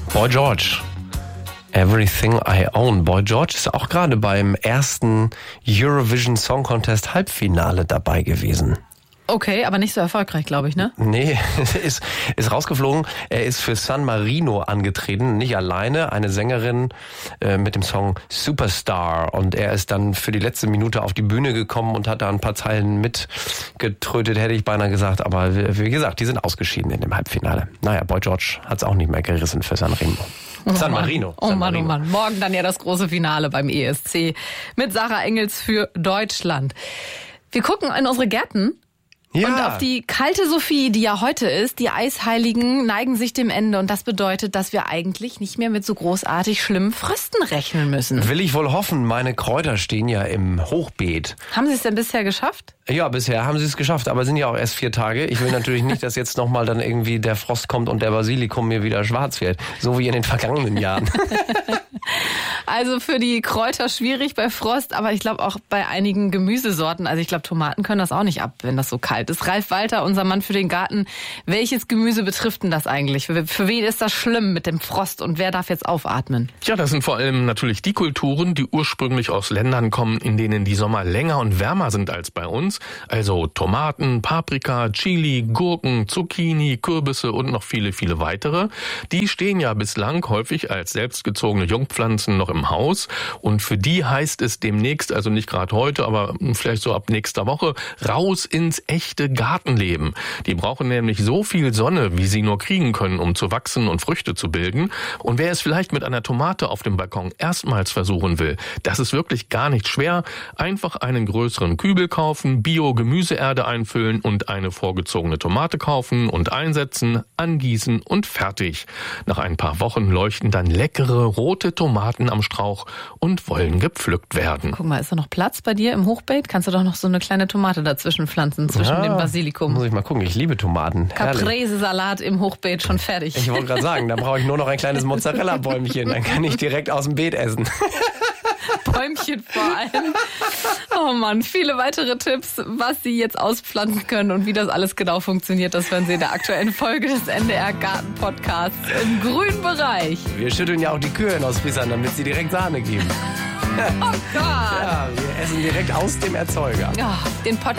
Boy George. Everything I Own. Boy George ist auch gerade beim ersten Eurovision Song Contest Halbfinale dabei gewesen. Okay, aber nicht so erfolgreich, glaube ich, ne? Nee, ist rausgeflogen. Er ist für San Marino angetreten, nicht alleine, eine Sängerin mit dem Song Superstar. Und er ist dann für die letzte Minute auf die Bühne gekommen und hat da ein paar Zeilen mitgetrötet, hätte ich beinahe gesagt. Aber wie gesagt, die sind ausgeschieden in dem Halbfinale. Naja, Boy George hat es auch nicht mehr gerissen für San Marino. San Marino. Oh Mann, oh Mann. Morgen dann ja das große Finale beim ESC mit Sarah Engels für Deutschland. Wir gucken in unsere Gärten. Ja. Und auf die kalte Sophie, die ja heute ist, die Eisheiligen neigen sich dem Ende. Und das bedeutet, dass wir eigentlich nicht mehr mit so großartig schlimmen Frösten rechnen müssen. Will ich wohl hoffen, meine Kräuter stehen ja im Hochbeet. Haben Sie es denn bisher geschafft? Ja, bisher haben sie es geschafft, aber sind ja auch erst 4 Tage. Ich will natürlich nicht, dass jetzt nochmal dann irgendwie der Frost kommt und der Basilikum mir wieder schwarz wird. So wie in den vergangenen Jahren. Also für die Kräuter schwierig bei Frost, aber ich glaube auch bei einigen Gemüsesorten. Also ich glaube, Tomaten können das auch nicht ab, wenn das so kalt ist. Ralf Walter, unser Mann für den Garten. Welches Gemüse betrifft denn das eigentlich? Für wen ist das schlimm mit dem Frost und wer darf jetzt aufatmen? Ja, das sind vor allem natürlich die Kulturen, die ursprünglich aus Ländern kommen, in denen die Sommer länger und wärmer sind als bei uns. Also Tomaten, Paprika, Chili, Gurken, Zucchini, Kürbisse und noch viele, viele weitere. Die stehen ja bislang häufig als selbstgezogene Jungpflanzen noch im Haus. Und für die heißt es demnächst, also nicht gerade heute, aber vielleicht so ab nächster Woche, raus ins echte Gartenleben. Die brauchen nämlich so viel Sonne, wie sie nur kriegen können, um zu wachsen und Früchte zu bilden. Und wer es vielleicht mit einer Tomate auf dem Balkon erstmals versuchen will, das ist wirklich gar nicht schwer. Einfach einen größeren Kübel kaufen, Bio-Gemüseerde einfüllen und eine vorgezogene Tomate kaufen und einsetzen, angießen und fertig. Nach ein paar Wochen leuchten dann leckere rote Tomaten am Strauch und wollen gepflückt werden. Guck mal, ist da noch Platz bei dir im Hochbeet? Kannst du doch noch so eine kleine Tomate dazwischen pflanzen, zwischen dem Basilikum. Muss ich mal gucken, ich liebe Tomaten. Caprese-Salat im Hochbeet, schon fertig. Ich wollte gerade sagen, da brauche ich nur noch ein kleines Mozzarella-Bäumchen, dann kann ich direkt aus dem Beet essen. Bäumchen vor allem. Oh Mann, viele weitere Tipps, was Sie jetzt auspflanzen können und wie das alles genau funktioniert, das hören Sie in der aktuellen Folge des NDR Garten Podcasts im grünen Bereich. Wir schütteln ja auch die Kühe in Ostfriesland, damit sie direkt Sahne geben. Oh Gott! Ja, wir essen direkt aus dem Erzeuger. Ja, den Podcast